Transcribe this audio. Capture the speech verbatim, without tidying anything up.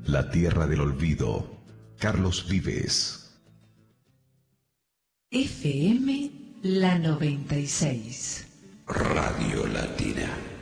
La tierra del olvido. Carlos Vives. F M La noventa y seis. Radio Latina.